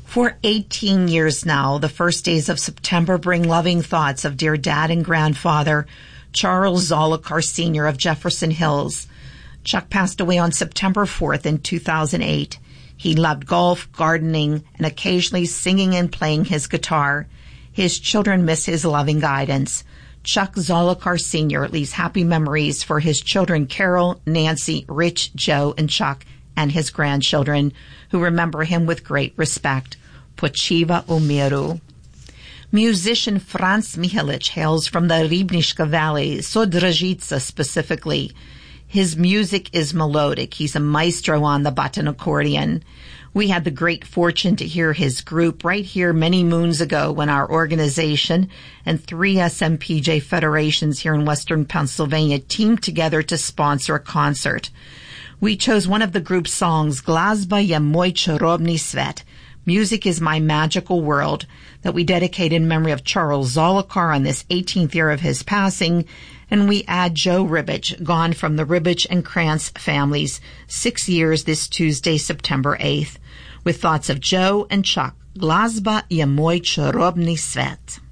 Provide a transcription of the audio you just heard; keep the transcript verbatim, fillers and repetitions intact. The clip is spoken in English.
For eighteen years now, the first days of September bring loving thoughts of dear dad and grandfather, Charles Zollikar Senior of Jefferson Hills. Chuck passed away on September fourth in two thousand eight. He loved golf, gardening, and occasionally singing and playing his guitar. His children miss his loving guidance. Chuck Zollikar Senior leaves happy memories for his children Carol, Nancy, Rich, Joe, and Chuck, and his grandchildren, who remember him with great respect. Počiva u miru. Musician Franz Mihalic hails from the Ribnička Valley, Sodražica specifically. His music is melodic. He's a maestro on the button accordion. We had the great fortune to hear his group right here many moons ago when our organization and three S M P J federations here in Western Pennsylvania teamed together to sponsor a concert. We chose one of the group's songs, Glazba je moj čarobni svet. Music is my magical world, that we dedicate in memory of Charles Zollikar on this eighteenth year of his passing, and we add Joe Ribbich, gone from the Ribbich and Krantz families, six years this Tuesday, September eighth, with thoughts of Joe and Chuck. Glazba je moj čarobni svet.